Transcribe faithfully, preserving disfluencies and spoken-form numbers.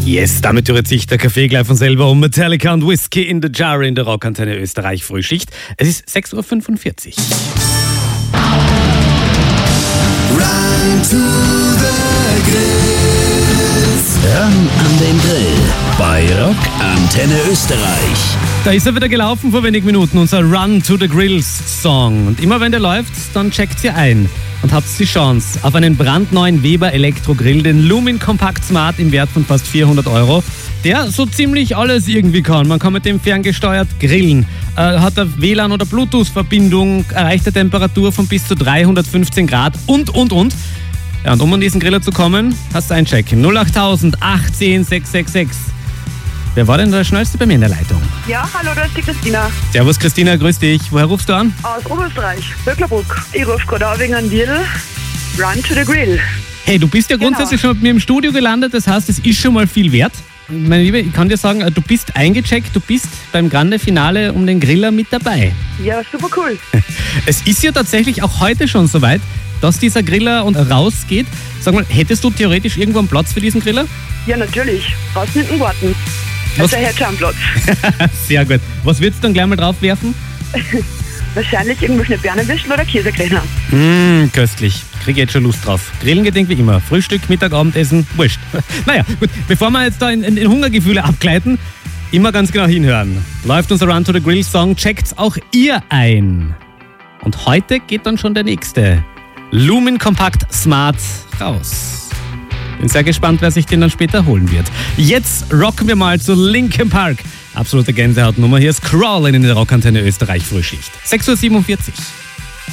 Yes, damit rührt sich der Kaffee gleich von selber um. Metallica und Whiskey in the Jar in der Rockantenne Österreich Frühschicht. Es ist sechs Uhr fünfundvierzig. Run to the Grills. Ran an den Grill bei Rockantenne Österreich. Da ist er wieder gelaufen vor wenigen Minuten, unser Run to the Grills Song. Und immer wenn der läuft, dann checkt ihr ein und habt die Chance auf einen brandneuen Weber Elektrogrill, den Lumin Compact Smart im Wert von fast vierhundert Euro, der so ziemlich alles irgendwie kann. Man kann mit dem ferngesteuert grillen, äh, hat eine W L A N- oder Bluetooth-Verbindung, erreicht eine Temperatur von bis zu dreihundertfünfzehn Grad und, und, und. Ja, und um an diesen Griller zu kommen, hast du einchecken. null acht tausend achtzehn sechs sechs sechs. Wer war denn der Schnellste bei mir in der Leitung? Ja, hallo, da ist die Christina. Servus Christina, grüß dich. Woher rufst du an? Aus Oberösterreich, Böcklerbruck. Ich rufe gerade an wegen einem Deal. Run to the Grill. Hey, du bist ja grundsätzlich Genau. schon mit mir im Studio gelandet, das heißt, es ist schon mal viel wert. Meine Liebe, ich kann dir sagen, du bist eingecheckt, du bist beim Grande Finale um den Griller mit dabei. Ja, super cool. Es ist ja tatsächlich auch heute schon soweit, dass dieser Griller und rausgeht. Sag mal, hättest du theoretisch irgendwo einen Platz für diesen Griller? Ja, natürlich. Draußen hinten warten. Was? Also, Herr Platz. Sehr gut. Was würdest du dann gleich mal drauf werfen? Wahrscheinlich irgendwelche Bernenwürstel oder Käsekreiner. Mmh, köstlich. Krieg jetzt schon Lust drauf. Grillen geht irgendwie immer. Frühstück, Mittag, Abendessen, wurscht. Naja, gut. Bevor wir jetzt da in, in, in Hungergefühle abgleiten, immer ganz genau hinhören. Läuft unser Run to the Grill Song, checkt's auch ihr ein. Und heute geht dann schon der nächste Lumin Compact Smart raus. Bin sehr gespannt, wer sich den dann später holen wird. Jetzt rocken wir mal zu Linkin Park. Absolute Gänsehautnummer. Hier ist Crawlin in der Rockantenne Österreich Frühschicht. sechs Uhr siebenundvierzig.